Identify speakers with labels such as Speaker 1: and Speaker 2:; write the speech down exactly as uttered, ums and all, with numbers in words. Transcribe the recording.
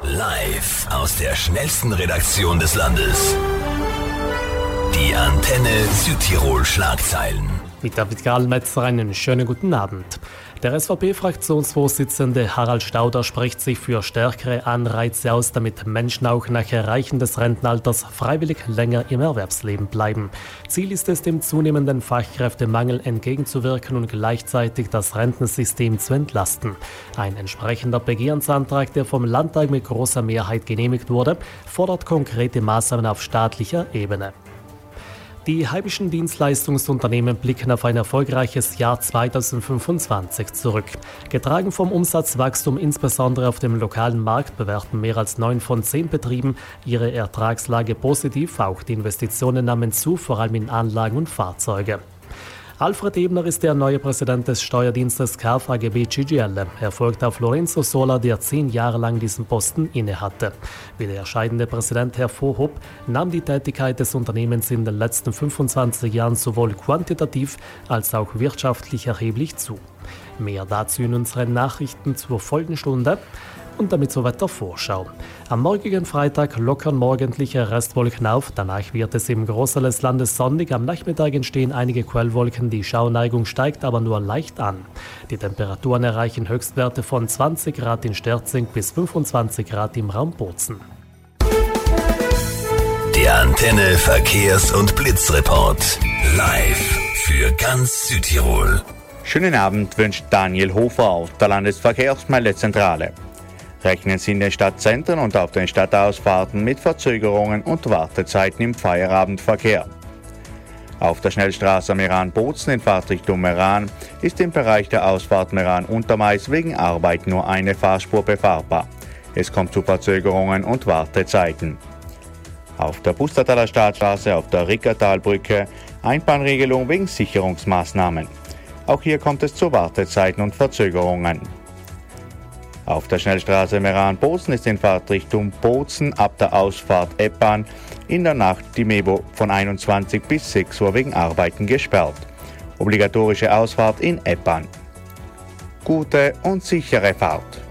Speaker 1: Live aus der schnellsten Redaktion des Landes. Die Antenne Südtirol Schlagzeilen.
Speaker 2: Mit David Gallmetzer einen schönen guten Abend. Der S V P-Fraktionsvorsitzende Harald Stauder spricht sich für stärkere Anreize aus, damit Menschen auch nach Erreichen des Rentenalters freiwillig länger im Erwerbsleben bleiben. Ziel ist es, dem zunehmenden Fachkräftemangel entgegenzuwirken und gleichzeitig das Rentensystem zu entlasten. Ein entsprechender Begehrensantrag, der vom Landtag mit großer Mehrheit genehmigt wurde, fordert konkrete Maßnahmen auf staatlicher Ebene. Die heimischen Dienstleistungsunternehmen blicken auf ein erfolgreiches Jahr zweitausendfünfundzwanzig zurück. Getragen vom Umsatzwachstum insbesondere auf dem lokalen Markt bewerten mehr als neun von zehn Betrieben ihre Ertragslage positiv. Auch die Investitionen nahmen zu, vor allem in Anlagen und Fahrzeuge. Alfred Ebner ist der neue Präsident des Steuerdienstes K V G B C G L. Er folgt auf Lorenzo Sola, der zehn Jahre lang diesen Posten innehatte. Wie der scheidende Präsident hervorhob, nahm die Tätigkeit des Unternehmens in den letzten fünfundzwanzig Jahren sowohl quantitativ als auch wirtschaftlich erheblich zu. Mehr dazu in unseren Nachrichten zur folgenden Stunde. Und damit zur Wettervorschau. Am morgigen Freitag lockern morgendliche Restwolken auf. Danach wird es im Großteil des Landes sonnig. Am Nachmittag entstehen einige Quellwolken. Die Schauerneigung steigt aber nur leicht an. Die Temperaturen erreichen Höchstwerte von zwanzig Grad in Sterzing bis fünfundzwanzig Grad im Raum Bozen.
Speaker 1: Der Antenne Verkehrs- und Blitzreport. Live für ganz Südtirol.
Speaker 3: Schönen Abend wünscht Daniel Hofer aus der Landesverkehrsmeldezentrale. Rechnen Sie in den Stadtzentren und auf den Stadtausfahrten mit Verzögerungen und Wartezeiten im Feierabendverkehr. Auf der Schnellstraße Meran-Bozen in Fahrtrichtung Meran ist im Bereich der Ausfahrt Meran-Untermais wegen Arbeit nur eine Fahrspur befahrbar. Es kommt zu Verzögerungen und Wartezeiten. Auf der Pustertaler Stadtstraße auf der Rickertalbrücke Einbahnregelung wegen Sicherungsmaßnahmen. Auch hier kommt es zu Wartezeiten und Verzögerungen. Auf der Schnellstraße Meran-Bozen ist in Fahrtrichtung Bozen ab der Ausfahrt Eppan in der Nacht die Mebo von einundzwanzig bis sechs Uhr wegen Arbeiten gesperrt. Obligatorische Ausfahrt in Eppan. Gute und sichere Fahrt.